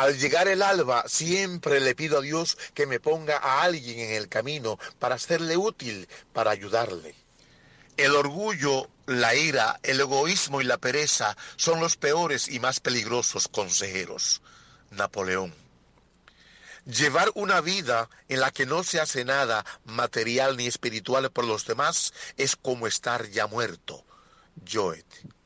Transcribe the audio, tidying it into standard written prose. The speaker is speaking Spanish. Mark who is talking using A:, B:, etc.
A: Al llegar el alba, siempre le pido a Dios que me ponga a alguien en el camino para serle útil, para ayudarle. El orgullo, la ira, el egoísmo y la pereza son los peores y más peligrosos consejeros. Napoleón. Llevar una vida en la que no se hace nada material ni espiritual por los demás es como estar ya muerto. Goethe.